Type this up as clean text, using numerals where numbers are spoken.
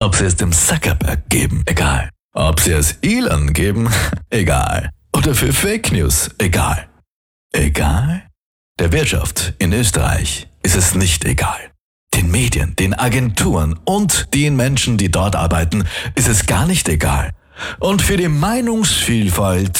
Ob sie es dem Zuckerberg geben, egal. Ob sie es Elon geben, egal. Oder für Fake News, egal. Egal? Der Wirtschaft in Österreich ist es nicht egal. Den Medien, den Agenturen und den Menschen, die dort arbeiten, ist es gar nicht egal. Und für die Meinungsvielfalt